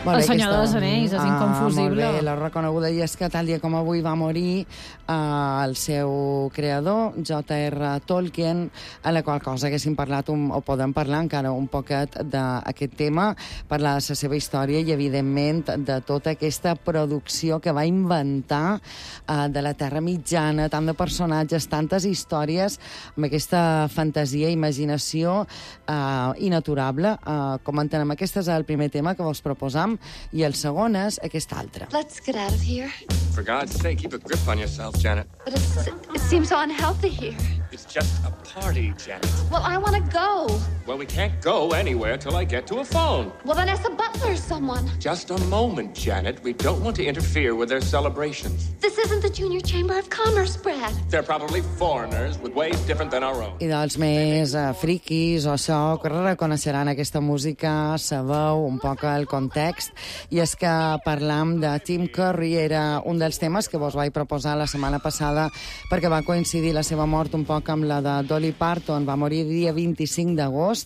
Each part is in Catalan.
El Senyor dels Anells, és inconfusible. Molt bé, la reconeguda, i és que tal dia com avui va morir el seu creador, J.R. Tolkien, a la qual cosa haguéssim parlat, o podem parlar encara un poquet d'aquest tema, parlar de la seva història i, evidentment, de tota aquesta producció que va inventar de la Terra Mitjana, tant de personatges, tantes històries, amb aquesta fantasia i imaginació inaturable. Com entenem, aquest és el primer tema que vos proposam, i el segon és aquest altre. Let's get out of here. For God's sake, keep a grip on yourself, Janet. But it seems so unhealthy here. It's just a party, Janet. Well, I want to go. Well, we can't go anywhere till I get to a phone. Well, then ask the butler or someone. Just a moment, Janet. We don't want to interfere with their celebrations. This isn't the Junior Chamber of Commerce, Brad. They're probably foreigners with ways different than our own. I dels més friquis o això, que reconeixeran aquesta música, sabeu un poc el context, i és que parlam de Tim Curry, era un dels temes que vos vaig proposar la setmana passada perquè va coincidir la seva mort un poc amb la de Dolly Parton. Va morir el dia 25 d'agost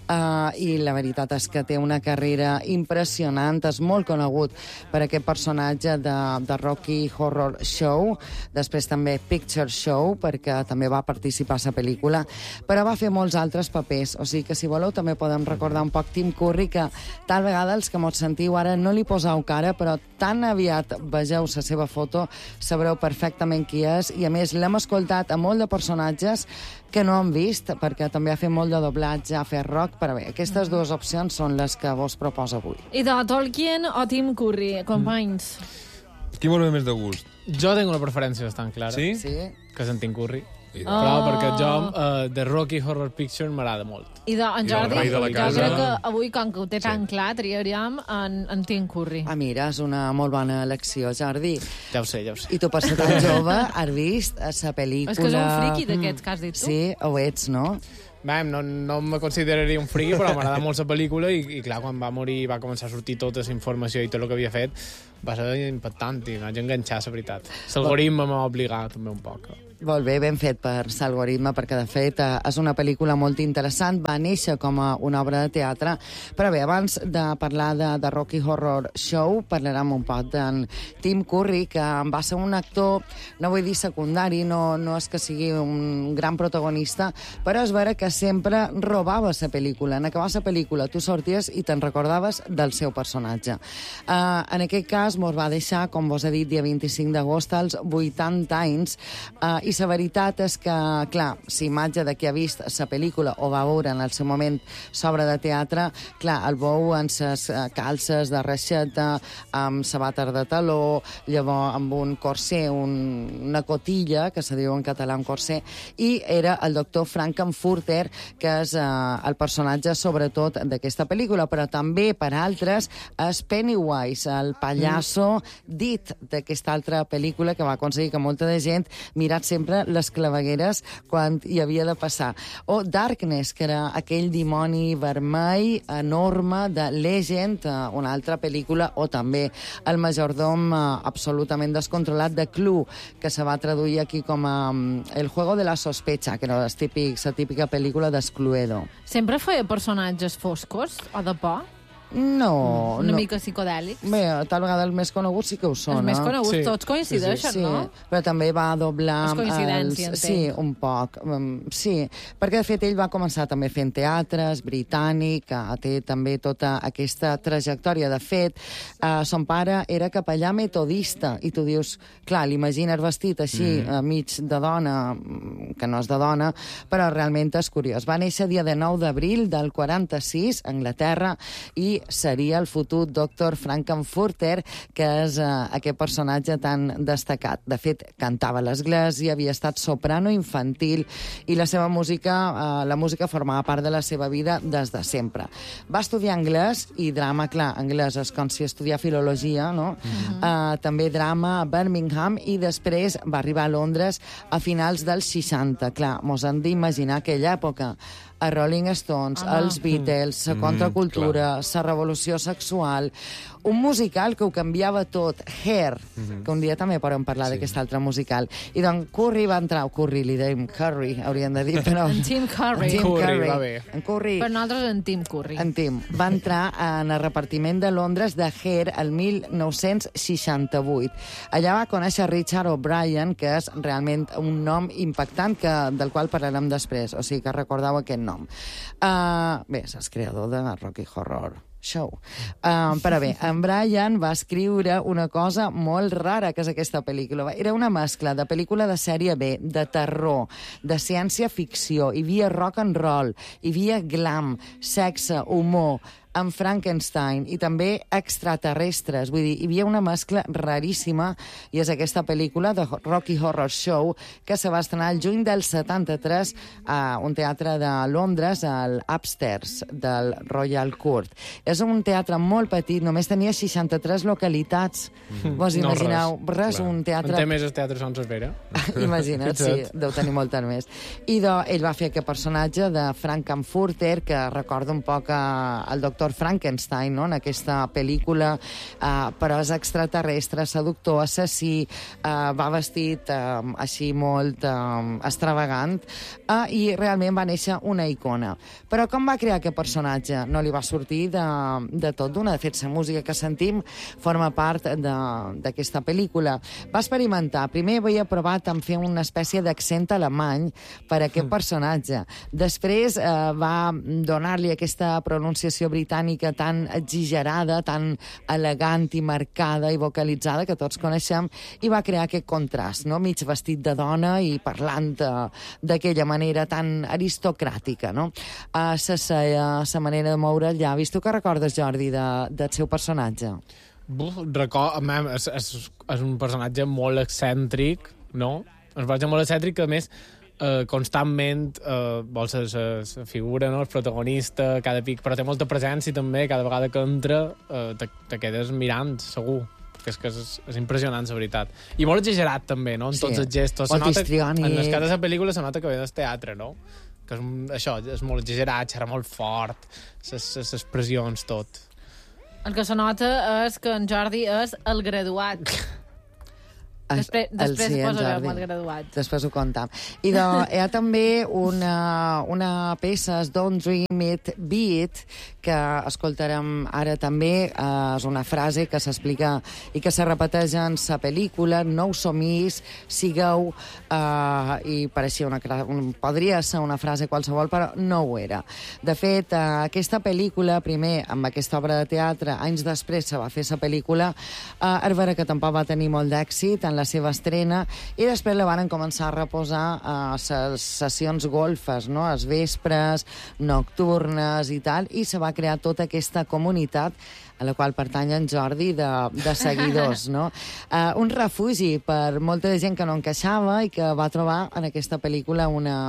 i la veritat és que té una carrera impressionant, és molt conegut per aquest personatge de Rocky Horror Show, després també Picture Show, perquè també va participar a la pel·lícula, però va fer molts altres papers, o sigui que si voleu també podem recordar un poc Tim Curry, que tal vegada els que mos sentiu ara no li poseu cara, però tan aviat vegeu la seva foto sabreu perfectament qui és, i a més l'hem escoltat a molt de personatges que no han vist, perquè també ha fet molt de doblatge, ha fet rock, però bé, aquestes dues opcions són les que vos proposo avui. I de Tolkien o Tim Curry, companys? Qui vol més de gust? Jo tinc una preferència bastant clara. Sí? Sí? Que és en Tim Curry. Però perquè jo, The Rocky Horror Picture m'agrada molt. I en Jordi, rei de la jo casa. crec que avui, com que ho té tan clar, triaríem en Tim Curry. Ah, mira, és una molt bona elecció, Jordi. Ja ho sé, ja ho sé. I tu, per ser tan jove, has vist la pel·lícula... És que és un friqui d'aquests que has dit tu. Sí, ho ets, no? Bé, no me consideraria un friki, però m'agrada molt la pel·lícula i clar, quan va morir va començar a sortir tota la informació i tot el que havia fet, va ser impactant i m'haig enganxat, la veritat. L'algoritme m'ha obligat també un poc. Molt bé, ben fet per l'algoritme, perquè de fet és una pel·lícula molt interessant, va néixer com a una obra de teatre, però bé, abans de parlar de Rocky Horror Show, parlarem un poc d'en Tim Curry, que va ser un actor, no vull dir secundari, no és que sigui un gran protagonista, però és vera que sempre robava la pel·lícula. En acabar la pel·lícula tu sorties i te'n recordaves del seu personatge. En aquest cas mos va deixar, com vos he dit, dia 25 d'agost, als 80 anys, i la veritat és que, clar, la imatge de qui ha vist la pel·lícula o va veure en el seu moment l'obra de teatre, clar, el veu amb les calces de reixeta, amb sabàter de taló, llavors amb un corser, una cotilla, que se diu en català un corser, i era el doctor Frankenfurter, que és el personatge sobretot d'aquesta pel·lícula, però també per altres és Pennywise, el pallasso dit d'aquesta altra pel·lícula que va aconseguir que molta de gent mirat sempre les clavegueres quan hi havia de passar. O Darkness, que era aquell dimoni vermell enorme de Legend, una altra pel·lícula, o també el majordom absolutament descontrolat de Clue, que se va traduir aquí com a El juego de la sospecha, que era la típica pel·lícula d'Escluedo. Sempre feia personatges foscos o de por? No. Una mica psicodèlics? Bé, tal vegada els més coneguts sí que ho són. Els més coneguts, tots coincideixen, sí, no? Però també va doblar... És coincidència, entenc. Sí, un poc. Sí, perquè de fet ell va començar també fent teatres, britànic, té també tota aquesta trajectòria. De fet, son pare era capellà metodista, i tu dius, clar, l'imagines vestit així, mig de dona, que no és de dona, però realment és curiós. Va néixer dia de 9 d'abril del 46, a Anglaterra, i seria el futur doctor Frankenfurter, que és aquest personatge tan destacat. De fet, cantava a l'església, havia estat soprano infantil, i la seva música, la música formava part de la seva vida des de sempre. Va estudiar anglès i drama, clar, anglès és com si estudiar filologia, no? També drama a Birmingham, i després va arribar a Londres a finals dels 60. Clar, mos hem d'imaginar aquella època. A Rolling Stones, els Beatles, la contracultura, la revolució sexual, Un musical que ho canviava tot, Hair, que un dia també podem parlar d'aquest altre musical. I doncs Curry va entrar, li dèiem Curry, hauríem de dir, però... En Tim Curry. Tim Curry, va bé. En Curry. Per nosaltres en Tim Curry. En Tim. Va entrar en el repartiment de Londres de Hair el 1968. Allà va conèixer Richard O'Brien, que és realment un nom impactant del qual parlarem després, o sigui que recordeu aquest nom. Bé, és el creador de Rocky Horror Show. Però bé, en Brian va escriure una cosa molt rara, que és aquesta pel·lícula. Era una mescla de pel·lícula de sèrie B, de terror, de ciència-ficció, hi havia rock and roll, hi havia glam, sexe, humor, amb Frankenstein i també extraterrestres. Vull dir, hi havia una mescla raríssima i és aquesta pel·lícula de Rocky Horror Show que se va estrenar el juny del 73 a un teatre de Londres, al Upstairs del Royal Court. És un teatre molt petit, només tenia 63 localitats. Vos imagineu? No, res, un teatre... En té més el teatre Sons Espera. Imagina't, sí, deu tenir moltes més. I ell va fer aquest personatge de Frankenfurter, que recorda un poc el doctor Frankenstein, no?, en aquesta pel·lícula, però és extraterrestre, seductor, assassí, va vestit així molt extravagant, i realment va néixer una icona. Però com va crear aquest personatge? No li va sortir de tot d'una. De fet, la música que sentim forma part d'aquesta pel·lícula. Va experimentar. Primer havia provat en fer una espècie d'accent alemany per a aquest personatge. Després va donar-li aquesta pronunciació britànica tan exagerada, tan elegant i marcada i vocalitzada que tots coneixem, i va crear aquest contrast, no?, mig vestit de dona i parlant d'aquella manera tan aristocràtica, no? La manera de moure el llavis. Tu què recordes, Jordi, del seu personatge? És un personatge molt excèntric, no? És un personatge molt excèntric que, a més, constantment vols la figura, no?, el protagonista, cada pic, però té molta presència també, cada vegada que entra te quedes mirant, segur, perquè és que és impressionant, la veritat. I molt exagerat també, no?, en tots els gestos. En les cares de la pel·lícula se nota que ve del teatre, no?, que això, és molt exagerat, xerra molt fort, les expressions, tot. El que se nota és que en Jordi és el graduat. Després posarem el graduat. Després ho comptam. I hi ha també una peça, Don't Dream It, Be It, que escoltarem ara també. És una frase que s'explica i que se repeteix en la pel·lícula. No ho somís, sigueu, i pareixia podria ser una frase qualsevol, però no ho era. De fet, aquesta pel·lícula, primer, amb aquesta obra de teatre, anys després se va fer la pel·lícula, és vera que tampoc va tenir molt d'èxit en la seva estrena, i després la van començar a reposar a les sessions golfes, no?, els vespres, nocturnes i tal, i se va crear tota aquesta comunitat a la qual pertany en Jordi de seguidors, no? Un refugi per molta gent que no encaixava i que va trobar en aquesta pel·lícula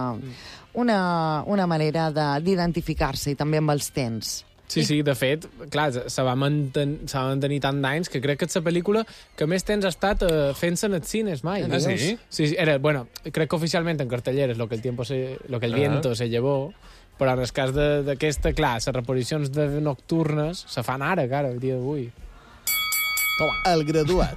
una manera d'identificar-se i també amb els temps. Sí, de fet, clar, se va mantenir tant d'anys que crec que és la pel·lícula que més temps ha estat fent-se en els cines mai. Ah, sí? Sí, era, bueno, crec que oficialment en cartelleres lo que el viento se llevó, però en el cas d'aquesta, clar, les reposicions nocturnes se fan ara, el dia d'avui. Toma. El graduat.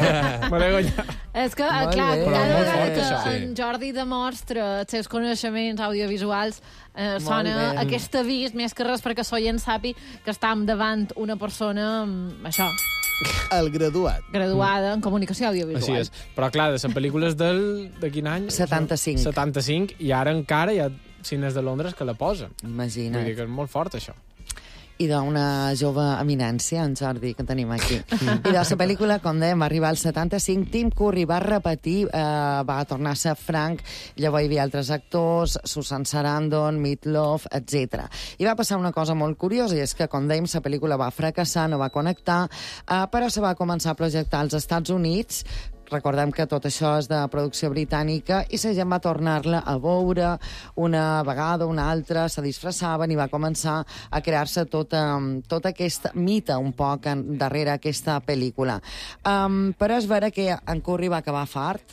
És que, clar, cada vegada que en Jordi demostra els seus coneixements audiovisuals, sona aquest avís, més que res perquè l'oient sàpi que estem davant una persona, això, El graduat. graduada en comunicació audiovisual. Així és. Però, clar, de la pel·lícula és de quin any? 75. 75, i ara encara hi ha cines de Londres que la posen. Imagina't. Vull dir que és molt fort, això. I d'una jove eminència, en Jordi, que tenim aquí. I de la pel·lícula, com dèiem, va arribar al 75, Tim Curry va repetir, va tornar a ser Frank, llavors hi havia altres actors, Susan Sarandon, Meatloaf, etc. I va passar una cosa molt curiosa, i és que, com dèiem, la pel·lícula va fracassar, no va connectar, però se va començar a projectar als Estats Units. Recordem que tot això és de producció britànica i la gent va tornar-la a veure una vegada, una altra, se disfressaven i va començar a crear-se tot aquest mite un poc darrere aquesta pel·lícula. Però és vera que en Curry va acabar fart,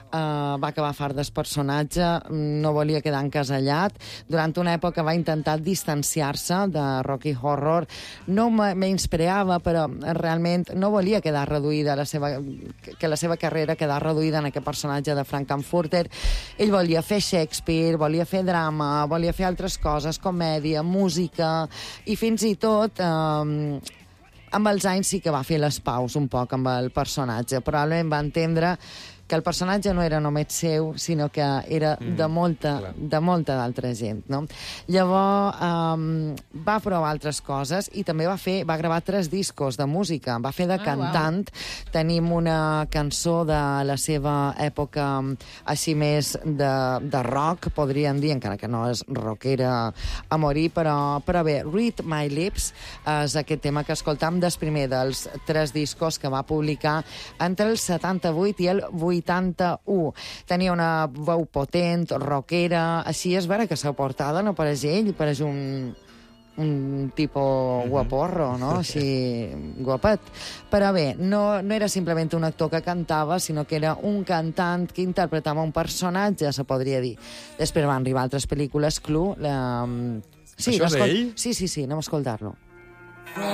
va acabar fart del personatge, no volia quedar encasellat. Durant una època va intentar distanciar-se de Rocky Horror. No m'inspirava, però realment no volia quedar reduïda, que la seva carrera quedar reduïda en aquest personatge de Frankenfurter. Ell volia fer Shakespeare, volia fer drama, volia fer altres coses, comèdia, música, i fins i tot amb els anys sí que va fer les paus un poc amb el personatge. Probablement va entendre que el personatge no era només seu, sinó que era de molta d'altra gent, no? Llavors, va provar altres coses i també va gravar 3 discos de música. Va fer de cantant. Tenim una cançó de la seva època així més de rock, podríem dir, encara que no és rockera a morir, però bé, Read My Lips és aquest tema que escoltam del primer dels 3 discos que va publicar entre el 78 i el 81. Tenia una veu potent, rockera, així és vera que la portada no pareix ell, pareix un tipus guaporro, no? Així, guapet. Però bé, no era simplement un actor que cantava, sinó que era un cantant que interpretava un personatge, se podria dir. Després van arribar altres pel·lícules, Clue. Això és ell? Sí, anem a escoltar-lo.